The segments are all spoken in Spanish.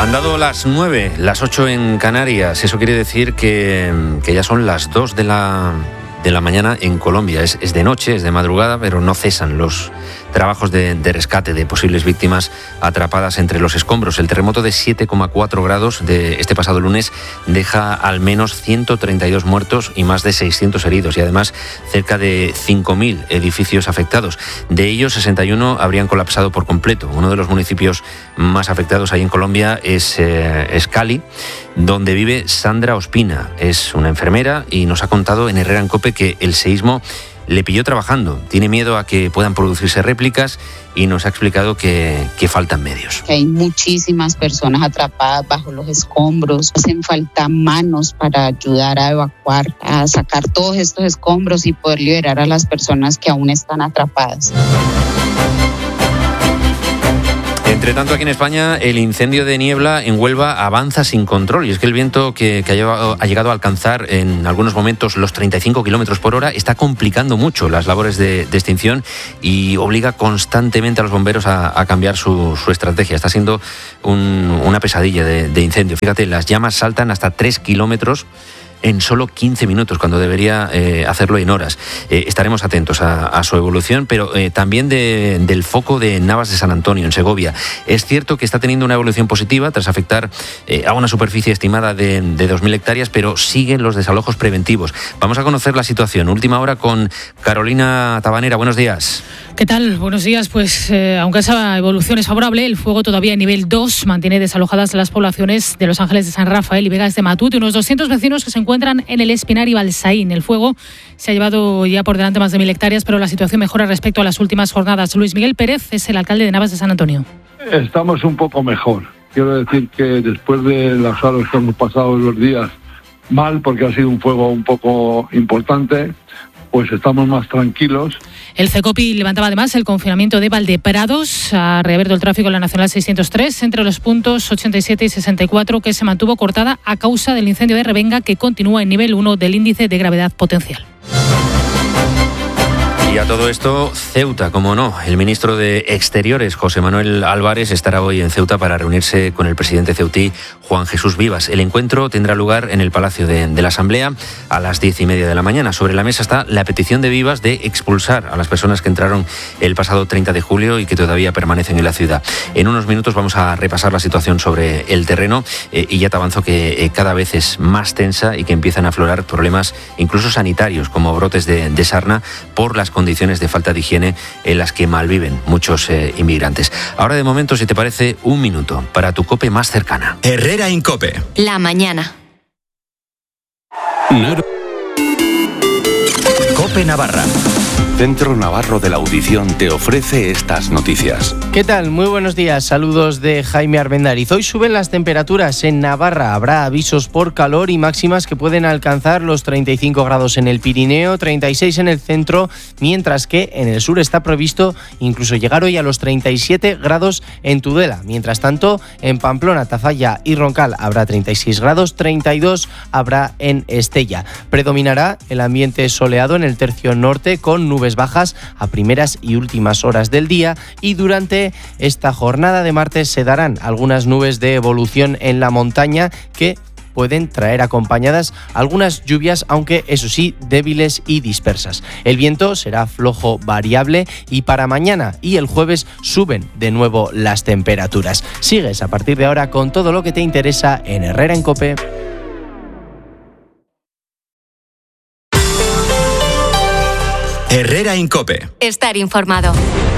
Han dado las 9, las 8 en Canarias. Eso quiere decir que ya son las 2 de la mañana en Colombia. Es de noche, es de madrugada, pero no cesan los trabajos de rescate de posibles víctimas atrapadas entre los escombros. El terremoto de 7,4 grados de este pasado lunes deja al menos 132 muertos y más de 600 heridos, y además cerca de 5.000 edificios afectados. De ellos, 61 habrían colapsado por completo. Uno de los municipios más afectados ahí en Colombia es Cali, donde vive Sandra Ospina. Es una enfermera y nos ha contado en Herrera en COPE que el seísmo le pilló trabajando. Tiene miedo a que puedan producirse réplicas y nos ha explicado que faltan medios. Hay muchísimas personas atrapadas bajo los escombros. Hacen falta manos para ayudar a evacuar, a sacar todos estos escombros y poder liberar a las personas que aún están atrapadas. Entre tanto, aquí en España, el incendio de niebla en Huelva avanza sin control. Y es que el viento que ha llegado a alcanzar en algunos momentos los 35 kilómetros por hora está complicando mucho las labores de extinción y obliga constantemente a los bomberos a cambiar su estrategia. Está siendo una pesadilla de incendio. Fíjate, las llamas saltan hasta 3 kilómetros en solo 15 minutos, cuando debería hacerlo en horas. Estaremos atentos a su evolución, pero también del foco de Navas de San Antonio, en Segovia. Es cierto que está teniendo una evolución positiva tras afectar a una superficie estimada de 2.000 hectáreas, pero siguen los desalojos preventivos. Vamos a conocer la situación. Última hora con Carolina Tabanera. Buenos días. ¿Qué tal? Buenos días. Pues aunque esa evolución es favorable, el fuego todavía en nivel 2 mantiene desalojadas las poblaciones de Los Ángeles de San Rafael y Vegas de Matute. Unos 200 vecinos que se encuentran en el Espinar y Balsaín. El fuego se ha llevado ya por delante más de 1.000 hectáreas, pero la situación mejora respecto a las últimas jornadas. Luis Miguel Pérez es el alcalde de Navas de San Antonio. Estamos un poco mejor. Quiero decir que después de las horas que hemos pasado los días mal, porque ha sido un fuego un poco importante, pues estamos más tranquilos. El CECOPI levantaba además el confinamiento de Valdeprados. Ha reabierto el tráfico en la Nacional 603 entre los puntos 87 y 64, que se mantuvo cortada a causa del incendio de Revenga, que continúa en nivel 1 del índice de gravedad potencial. Y a todo esto, Ceuta, como no. El ministro de Exteriores, José Manuel Álvarez, estará hoy en Ceuta para reunirse con el presidente ceutí, Juan Jesús Vivas. El encuentro tendrá lugar en el Palacio de la Asamblea a las 10:30 de la mañana. Sobre la mesa está la petición de Vivas de expulsar a las personas que entraron el pasado 30 de julio y que todavía permanecen en la ciudad. En unos minutos vamos a repasar la situación sobre el terreno y ya te avanzo que cada vez es más tensa y que empiezan a aflorar problemas incluso sanitarios, como brotes de sarna, por las condiciones de falta de higiene en las que malviven muchos inmigrantes. Ahora, de momento, si te parece, un minuto para tu COPE más cercana. Herrera en COPE. La mañana. COPE Navarra. Centro Navarro de la Audición te ofrece estas noticias. ¿Qué tal? Muy buenos días. Saludos de Jaime Armendariz. Hoy suben las temperaturas en Navarra. Habrá avisos por calor y máximas que pueden alcanzar los 35 grados en el Pirineo, 36 en el centro, mientras que en el sur está previsto incluso llegar hoy a los 37 grados en Tudela. Mientras tanto, en Pamplona, Tafalla y Roncal habrá 36 grados, 32 habrá en Estella. Predominará el ambiente soleado en el tercio norte, con nubes bajas a primeras y últimas horas del día, y durante esta jornada de martes se darán algunas nubes de evolución en la montaña que pueden traer acompañadas algunas lluvias, aunque eso sí, débiles y dispersas. El viento será flojo variable y para mañana y el jueves suben de nuevo las temperaturas. Sigues a partir de ahora con todo lo que te interesa en Herrera en COPE. Herrera en COPE. Estar informado.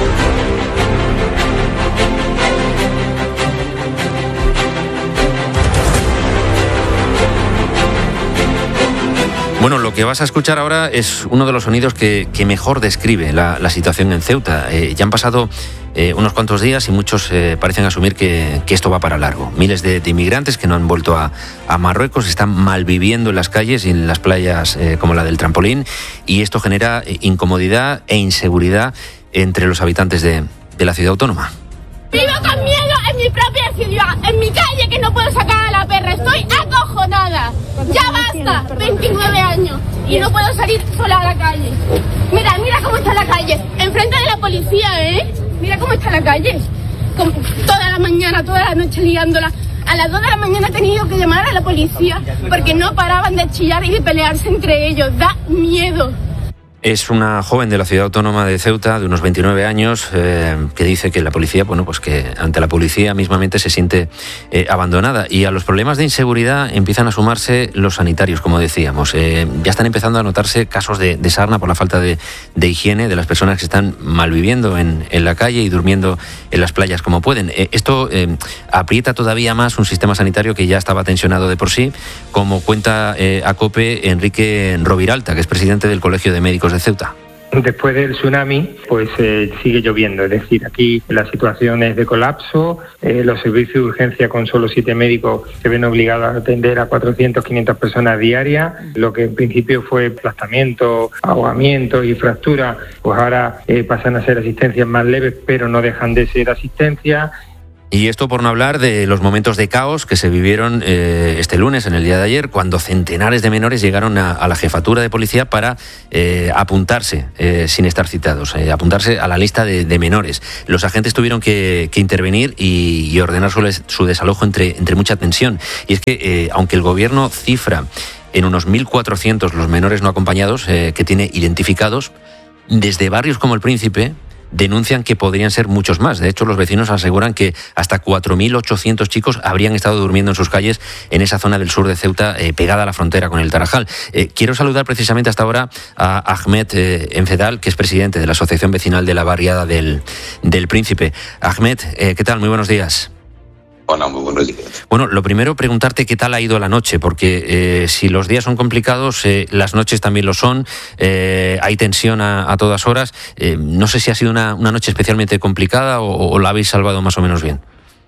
Bueno, lo que vas a escuchar ahora es uno de los sonidos que mejor describe la situación en Ceuta. Ya han pasado unos cuantos días y muchos parecen asumir que esto va para largo. Miles de inmigrantes que no han vuelto a Marruecos están malviviendo en las calles y en las playas como la del Trampolín, y esto genera incomodidad e inseguridad entre los habitantes de la ciudad autónoma. Vivo con miedo en mi propia ciudad, en mi calle, que no puedo sacar a la perra. Estoy acojonada. Ya basta, 29 años y no puedo salir sola a la calle. Mira cómo está la calle, enfrente de la policía, ¿eh? Mira cómo está la calle. Toda la mañana, toda la noche liándola A las 2 de la mañana he tenido que llamar a la policía porque no paraban de chillar y de pelearse entre ellos. Da miedo. Es una joven de la ciudad autónoma de Ceuta, de unos 29 años, que dice que la policía, bueno, pues que ante la policía mismamente se siente abandonada. Y a los problemas de inseguridad empiezan a sumarse los sanitarios, como decíamos. Ya están empezando a notarse casos de sarna por la falta de higiene de las personas que están malviviendo en la calle y durmiendo en las playas como pueden. Esto aprieta todavía más un sistema sanitario que ya estaba tensionado de por sí, como cuenta a COPE Enrique Roviralta, que es presidente del Colegio de Médicos de Ceuta. Después del tsunami, pues sigue lloviendo, es decir, aquí la situación es de colapso, los servicios de urgencia con solo 7 médicos se ven obligados a atender a 400, 500 personas diarias, lo que en principio fue aplastamiento, ahogamiento y fractura, pues ahora pasan a ser asistencias más leves, pero no dejan de ser asistencias. Y esto por no hablar de los momentos de caos que se vivieron este lunes, en el día de ayer, cuando centenares de menores llegaron a la jefatura de policía para apuntarse, sin estar citados, apuntarse a la lista de menores. Los agentes tuvieron que intervenir y ordenar su desalojo entre mucha tensión. Y es que, aunque el gobierno cifra en unos 1.400 los menores no acompañados que tiene identificados, desde barrios como El Príncipe denuncian que podrían ser muchos más. De hecho, los vecinos aseguran que hasta 4.800 chicos habrían estado durmiendo en sus calles en esa zona del sur de Ceuta, pegada a la frontera con el Tarajal. Quiero saludar precisamente hasta ahora a Ahmed Enfedal, que es presidente de la Asociación Vecinal de la Barriada del Príncipe. Ahmed, ¿qué tal? Muy buenos días. Hola, muy buenos días. Bueno, lo primero, preguntarte qué tal ha ido la noche, porque si los días son complicados, las noches también lo son, hay tensión a todas horas. No sé si ha sido una noche especialmente complicada o la habéis salvado más o menos bien.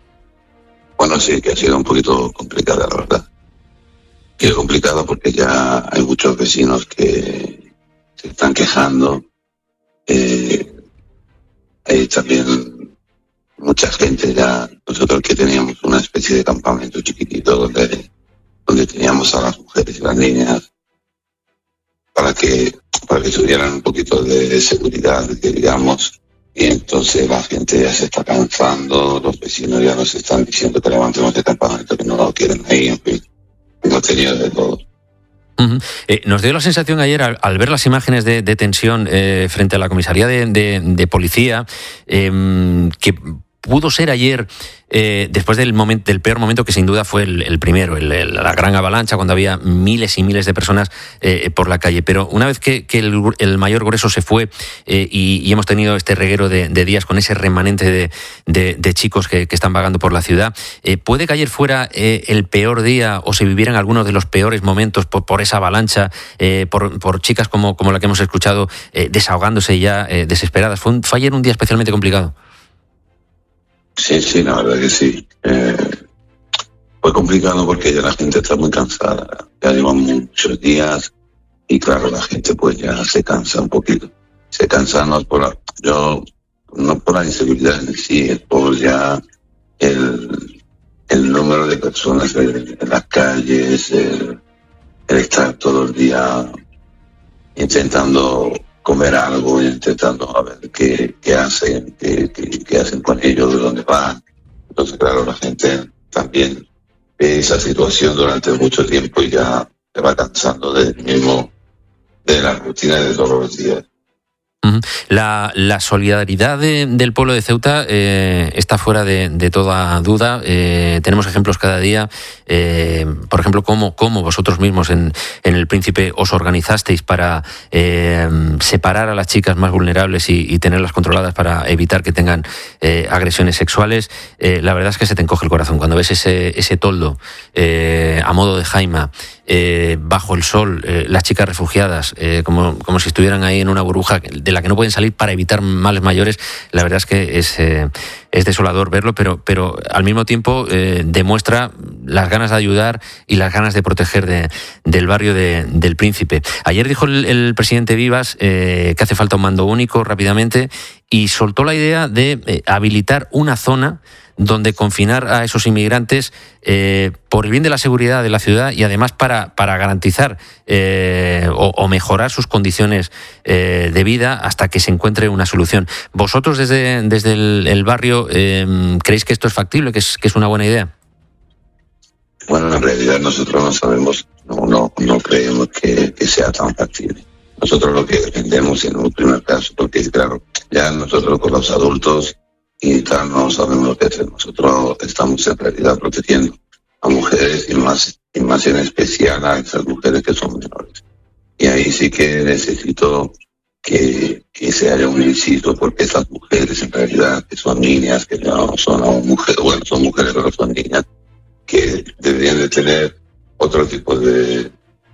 Bueno, sí, que ha sido un poquito complicada, la verdad. Que es complicada porque ya hay muchos vecinos que se están quejando. Hay también mucha gente ya. Nosotros que teníamos una especie de campamento chiquitito donde teníamos a las mujeres y las niñas para que tuvieran un poquito de seguridad, que digamos, y entonces la gente ya se está cansando, los vecinos ya nos están diciendo que levantemos el campamento, que no lo quieren ahí, en fin, hemos tenido de todo. Uh-huh. Nos dio la sensación ayer al ver las imágenes de tensión frente a la comisaría de policía que pudo ser ayer, después del peor momento que sin duda fue el primero, la gran avalancha, cuando había miles y miles de personas por la calle. Pero una vez que el mayor grueso se fue y hemos tenido este reguero de días con ese remanente de chicos que están vagando por la ciudad, ¿puede que ayer fuera el peor día o se vivieran algunos de los peores momentos por esa avalancha, por chicas como la que hemos escuchado desahogándose ya desesperadas? ¿Fue ayer un día especialmente complicado? Sí, la verdad que sí. Fue complicado porque ya la gente está muy cansada. Ya llevan muchos días y claro, la gente pues ya se cansa un poquito. Se cansa no por la inseguridad en sí, es por ya el número de personas en las calles, el estar todo el día intentando comer algo, intentando a ver qué hacen, qué hacen con ellos, de dónde van. Entonces, claro, la gente también ve esa situación durante mucho tiempo y ya se va cansando de la rutina de todos los días. La solidaridad del pueblo de Ceuta está fuera de toda duda. Tenemos ejemplos cada día. Por ejemplo, cómo vosotros mismos en El Príncipe os organizasteis para separar a las chicas más vulnerables y tenerlas controladas para evitar que tengan agresiones sexuales. La verdad es que se te encoge el corazón cuando ves ese toldo a modo de jaima, bajo el sol, las chicas refugiadas, como si estuvieran ahí en una burbuja de la que no pueden salir para evitar males mayores. La verdad es que es desolador verlo, pero al mismo tiempo demuestra las ganas de ayudar y las ganas de proteger del barrio del Príncipe. Ayer dijo el presidente Vivas que hace falta un mando único rápidamente y soltó la idea de habilitar una zona donde confinar a esos inmigrantes por el bien de la seguridad de la ciudad y además para garantizar o mejorar sus condiciones de vida hasta que se encuentre una solución. ¿Vosotros desde el barrio creéis que esto es factible, que es una buena idea? Bueno, en realidad nosotros no sabemos, no creemos que sea tan factible. Nosotros lo que defendemos en un primer caso, porque claro, ya nosotros con los adultos y tal no sabemos lo que hacer. Nosotros estamos en realidad protegiendo a mujeres y más en especial a esas mujeres que son menores. Y ahí sí que necesito que se haya un inciso, porque esas mujeres en realidad que son niñas, que no son mujeres, bueno, son mujeres pero son niñas, que deberían de tener otro tipo de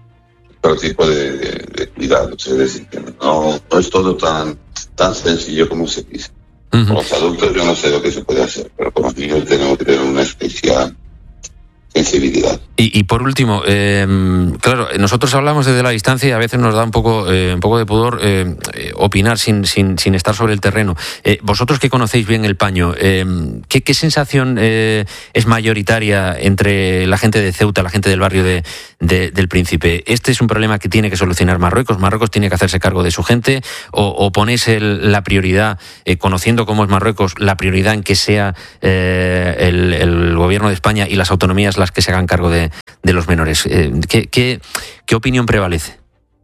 cuidados. Es decir, que no es todo tan sencillo como se dice. Uh-huh. Con los adultos yo no sé lo que se puede hacer, pero con los niños tenemos que tener una especial sensibilidad. Y por último, claro, nosotros hablamos desde la distancia y a veces nos da un poco de pudor opinar sin estar sobre el terreno. Vosotros que conocéis bien el paño, ¿qué sensación es mayoritaria entre la gente de Ceuta, la gente del barrio del Príncipe? ¿Este es un problema que tiene que solucionar Marruecos? ¿Marruecos tiene que hacerse cargo de su gente? ¿O ponéis la prioridad, conociendo cómo es Marruecos, la prioridad en que sea el gobierno de España y las autonomías las que se hagan cargo de los menores? ¿Qué opinión prevalece?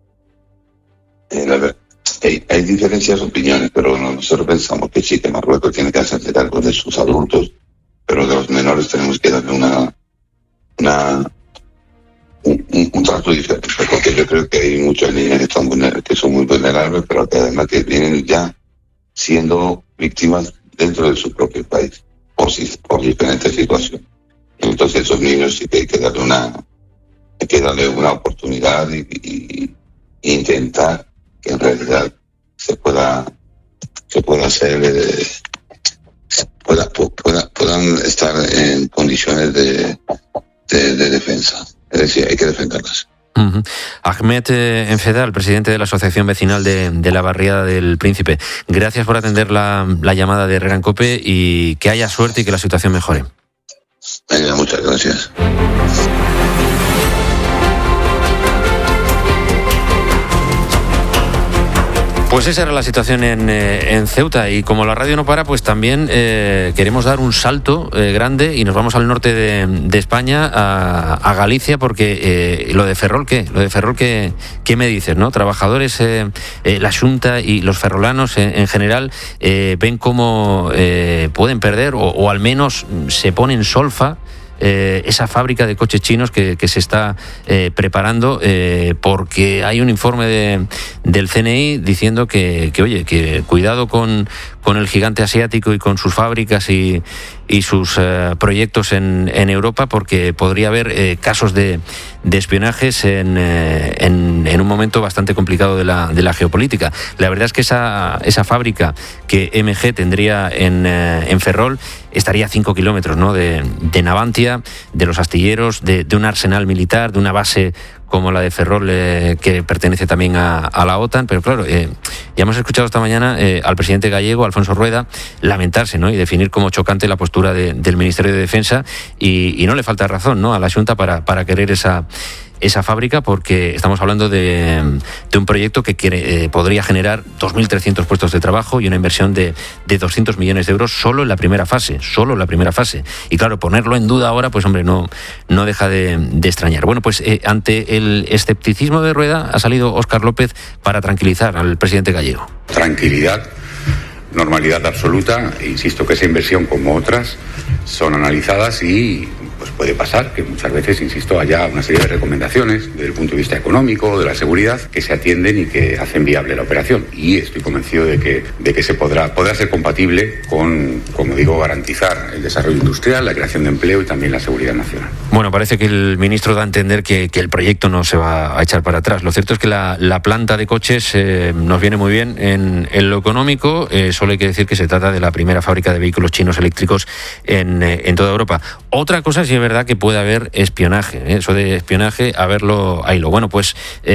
Hay diferencias de opiniones, pero nosotros pensamos que sí, que Marruecos tiene que hacerse cargo de sus adultos, pero de los menores tenemos que darle un trato diferente, porque yo creo que hay muchas niñas que son muy vulnerables, pero que además que vienen ya siendo víctimas dentro de su propio país por diferentes situaciones. Entonces esos niños sí que hay que darle una oportunidad y intentar que en realidad se pueda hacer, puedan estar en condiciones de defensa. Es decir, hay que defenderlas. Uh-huh. Ahmed Enfedal, presidente de la Asociación Vecinal de la Barriada del Príncipe. Gracias por atender la llamada de Herrera en COPE y que haya suerte y que la situación mejore. Venga, muchas gracias. Pues esa era la situación en Ceuta, y como la radio no para, pues también queremos dar un salto grande y nos vamos al norte de España, a Galicia, porque lo de Ferrol, ¿qué me dices, no? Trabajadores, la Xunta y los ferrolanos en general ven cómo pueden perder o al menos se pone en solfa esa fábrica de coches chinos que se está preparando, porque hay un informe del CNI diciendo que cuidado con el gigante asiático y con sus fábricas y sus proyectos en Europa, porque podría haber casos de espionajes en un momento bastante complicado de la geopolítica. La verdad es que esa fábrica que MG tendría en Ferrol estaría a 5 kilómetros, ¿no?, de Navantia, de los astilleros, de un arsenal militar, de una base como la de Ferrol, que pertenece también a la OTAN. Pero claro, ya hemos escuchado esta mañana al presidente gallego, Alfonso Rueda, lamentarse, ¿no?, y definir como chocante la postura del Ministerio de Defensa, y no le falta razón, ¿no?, a la Xunta para querer esa fábrica, porque estamos hablando de un proyecto que podría generar 2.300 puestos de trabajo y una inversión de 200 millones de euros solo en la primera fase. Y claro, ponerlo en duda ahora, pues hombre, no deja de extrañar. Bueno, pues ante el escepticismo de Rueda ha salido Óscar López para tranquilizar al presidente gallego. Tranquilidad, normalidad absoluta. Insisto que esa inversión, como otras, son analizadas y pues puede pasar que muchas veces, insisto, haya una serie de recomendaciones desde el punto de vista económico, de la seguridad, que se atienden y que hacen viable la operación. Y estoy convencido de que se podrá ser compatible con, como digo, garantizar el desarrollo industrial, la creación de empleo y también la seguridad nacional. Bueno, parece que el ministro da a entender que el proyecto no se va a echar para atrás. Lo cierto es que la planta de coches nos viene muy bien en lo económico. Solo hay que decir que se trata de la primera fábrica de vehículos chinos eléctricos en toda Europa. Otra cosa sí es verdad que puede haber espionaje, eso de espionaje, a verlo, haylo. Bueno, pues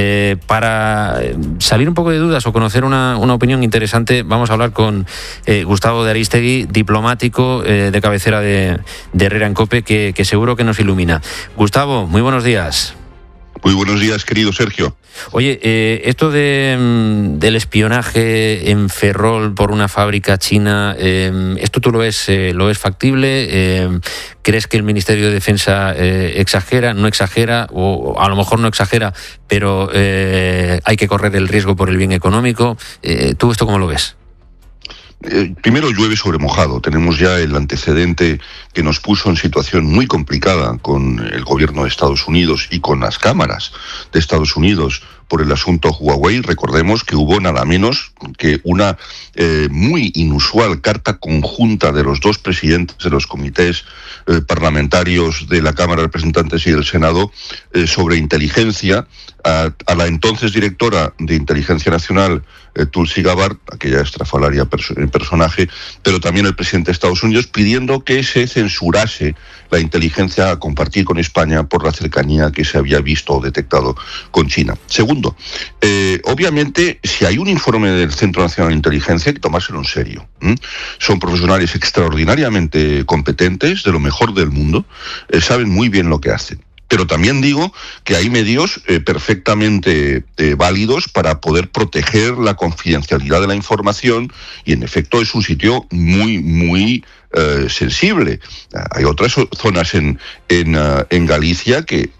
para salir un poco de dudas o conocer una opinión interesante, vamos a hablar con Gustavo de Aristegui, diplomático de cabecera de Herrera en COPE, que seguro que nos ilumina. Gustavo, muy buenos días. Muy buenos días, querido Sergio. Oye, esto del espionaje en Ferrol por una fábrica china, ¿esto tú lo ves factible? ¿Crees que el Ministerio de Defensa exagera, no exagera, o a lo mejor no exagera, pero hay que correr el riesgo por el bien económico? ¿Tú esto cómo lo ves? Primero, llueve sobre mojado. Tenemos ya el antecedente que nos puso en situación muy complicada con el gobierno de Estados Unidos y con las cámaras de Estados Unidos por el asunto Huawei. Recordemos que hubo nada menos que una muy inusual carta conjunta de los dos presidentes de los comités parlamentarios de la Cámara de Representantes y del Senado sobre inteligencia a la entonces directora de Inteligencia Nacional, Tulsi Gabbard, aquella estrafalaria personaje, pero también el presidente de Estados Unidos, pidiendo que se censurase la inteligencia a compartir con España por la cercanía que se había visto o detectado con China. Segundo, obviamente, si hay un informe del Centro Nacional de Inteligencia, hay que tomárselo en serio. Son profesionales extraordinariamente competentes, de lo mejor del mundo, saben muy bien lo que hacen. Pero también digo que hay medios perfectamente válidos para poder proteger la confidencialidad de la información, y en efecto es un sitio muy sensible. Hay otras zonas en Galicia que